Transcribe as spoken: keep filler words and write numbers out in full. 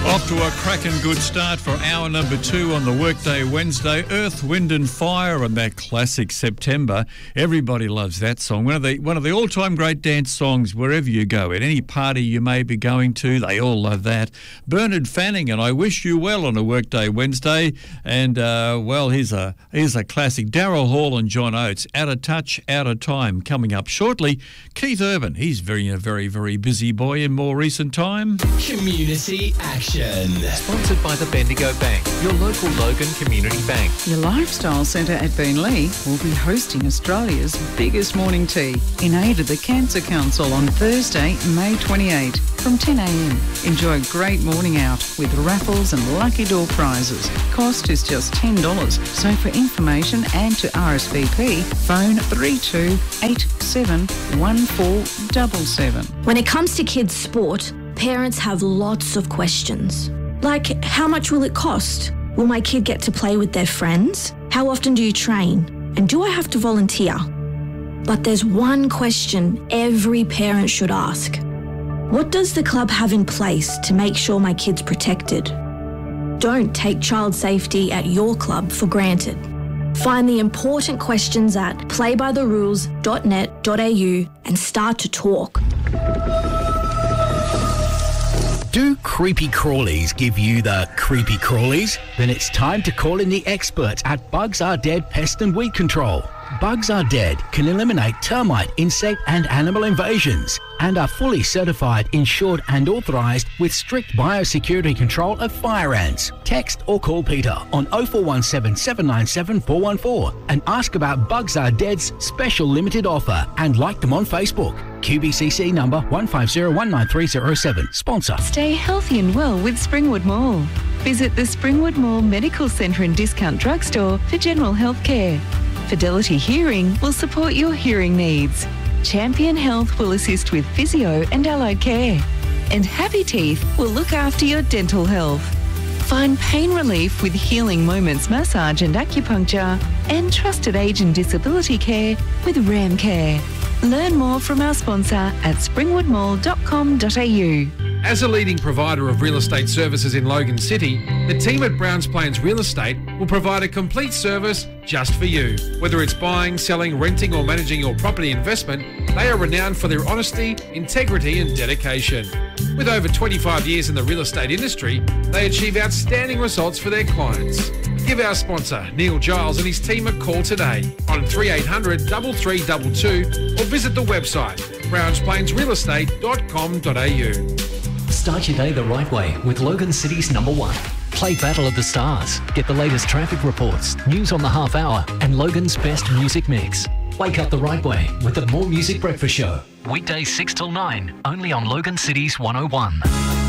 Off to a cracking good start for hour number two on the Workday Wednesday. Earth, Wind and Fire and that classic September. Everybody loves that song. One of the one of the all-time great dance songs wherever you go. At any party you may be going to, they all love that. Bernard Fanning and I Wish You Well on a Workday Wednesday. And, uh, well, here's a, here's a classic. Daryl Hall and John Oates, Out of Touch, Out of Time. Coming up shortly, Keith Urban. He's very, a very, very busy boy in more recent time. Community Action. Sponsored by the Bendigo Bank, your local Logan Community Bank. Your Lifestyle Centre at Beenleigh will be hosting Australia's biggest morning tea in aid of the Cancer Council on Thursday, May twenty-eighth from ten a m. Enjoy a great morning out with raffles and lucky door prizes. Cost is just ten dollars, so for information and to R S V P, phone three two eight seven one four seven seven. When it comes to kids' sport, parents have lots of questions. Like, how much will it cost? Will my kid get to play with their friends? How often do you train? And do I have to volunteer? But there's one question every parent should ask. What does the club have in place to make sure my kid's protected? Don't take child safety at your club for granted. Find the important questions at play by the rules dot net dot a u and start to talk. Do creepy crawlies give you the creepy crawlies? Then it's time to call in the experts at Bugs Are Dead Pest and Weed Control. Bugs Are Dead can eliminate termite, insect and animal invasions and are fully certified, insured and authorised with strict biosecurity control of fire ants. Text or call Peter on oh four one seven, seven nine seven, four one four and ask about Bugs Are Dead's special limited offer and like them on Facebook. Q B C C number one five zero one nine three zero seven. Sponsor. Stay healthy and well with Springwood Mall. Visit the Springwood Mall Medical Centre and Discount Drugstore for general health care. Fidelity Hearing will support your hearing needs. Champion Health will assist with physio and allied care. And Happy Teeth will look after your dental health. Find pain relief with Healing Moments massage and acupuncture and trusted age and disability care with RAM Care. Learn more from our sponsor at springwood mall dot com dot a u. As a leading provider of real estate services in Logan City, the team at Browns Plains Real Estate will provide a complete service just for you. Whether it's buying, selling, renting or managing your property investment, they are renowned for their honesty, integrity and dedication. With over twenty-five years in the real estate industry, they achieve outstanding results for their clients. Give our sponsor, Neil Giles and his team a call today on three eight hundred, three three two two or visit the website browns plains real estate dot com dot a u. Start your day the right way with Logan City's number one. Play Battle of the Stars. Get the latest traffic reports, news on the half hour, and Logan's best music mix. Wake up the right way with the More Music Breakfast Show. Weekdays six till nine, only on Logan City's one oh one.